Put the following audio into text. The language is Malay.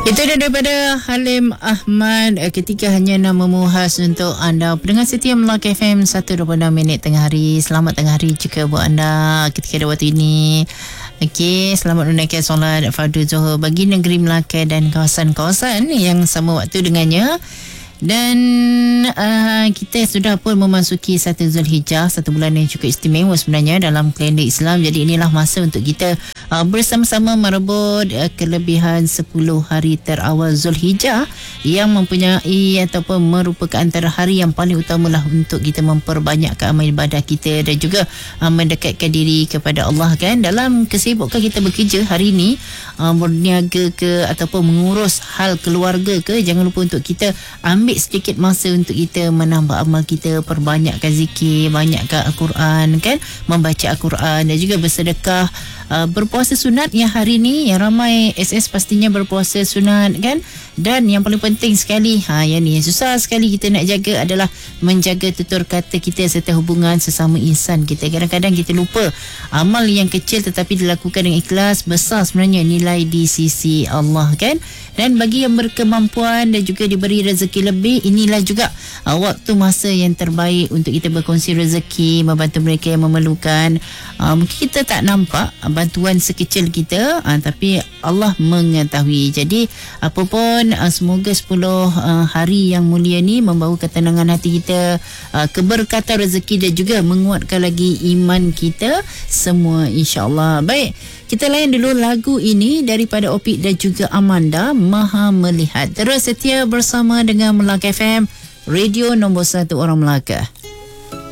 Itu dia daripada Halim Ahmad, ketika hanya namamu khas untuk anda pendengar setia Melaka FM 126 minit tengah hari. Selamat tengah hari juga buat anda ketika ada waktu ini. Okey, selamat menunaikan solat fardu Zuhur bagi negeri Melaka dan kawasan-kawasan yang sama waktu dengannya. Dan kita sudah pun memasuki 1 Zulhijjah, satu bulan yang cukup istimewa sebenarnya dalam kalender Islam. Jadi inilah masa untuk kita bersama-sama merebut kelebihan 10 hari terawal Zulhijjah yang mempunyai ataupun merupakan antara hari yang paling utamalah untuk kita memperbanyakkan amal ibadah kita dan juga mendekatkan diri kepada Allah, kan. Dalam kesibukan kita bekerja hari ini, berniaga ke ataupun mengurus hal keluarga ke, jangan lupa untuk kita ambil sedikit masa untuk kita menambah amal kita, perbanyakkan zikir, banyakkan Al-Quran, kan, membaca Al-Quran dan juga bersedekah, berpuasa sunat yang hari ni yang ramai SS pastinya berpuasa sunat, kan. Dan yang paling penting sekali, yang ni yang susah sekali kita nak jaga adalah menjaga tutur kata kita serta hubungan sesama insan kita. Kadang-kadang kita lupa amal yang kecil tetapi dilakukan dengan ikhlas, besar sebenarnya nilai di sisi Allah, kan. Dan bagi yang berkemampuan dan juga diberi rezeki lebih, inilah juga waktu masa yang terbaik untuk kita berkongsi rezeki, membantu mereka yang memerlukan. Mungkin kita tak nampak bantuan sekecil kita, tapi Allah mengetahui. Jadi apapun, semoga 10 hari yang mulia ni membawa ketenangan hati kita, keberkatan rezeki dan juga menguatkan lagi iman kita semua, insya-Allah. Baik, kita layan dulu lagu ini daripada Opik dan juga Amanda, Maha Melihat. Terus setia bersama dengan Melaka FM, radio nombor 1 orang Melaka.